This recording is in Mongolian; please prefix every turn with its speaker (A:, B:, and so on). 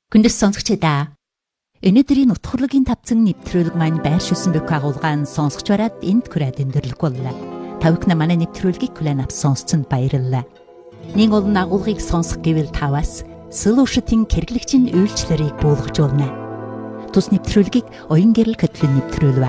A: Хүндэс сонсогчдаа өнөөдрийн утгуурлын тавцан нэвтрүүлэг маань байршуулсан бүх агуулгаан сонсогч бараад энд хүрээд өндөрлөх боллоо. Тавхна манай нэвтрүүлгийг хүлээн авч сонсцонд баярлалаа. Нэг олон агуулгыг сонсох гэвэл таваас Solution хэрэглэгчийн үйлчлэлийг буулгаж болно. Тус нэвтрүүлгийг оюун гэрэл хөтөлбөр нэвтрүүлэв.